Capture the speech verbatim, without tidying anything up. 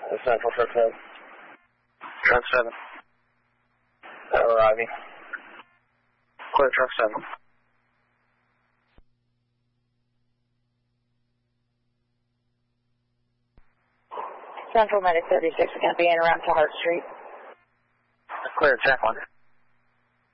Central truck seven. Truck seven. Arriving. Clear truck seven. Central Medic thirty-six, going to be in around to Hart Street. Clear, check one.